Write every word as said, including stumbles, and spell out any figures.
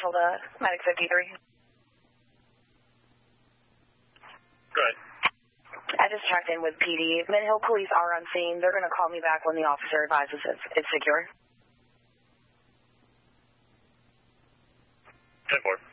to Medic fifty-three. Go ahead. I just checked in with P D. Mint Hill Police are on scene. They're going to call me back when the officer advises it's, it's secure. ten four.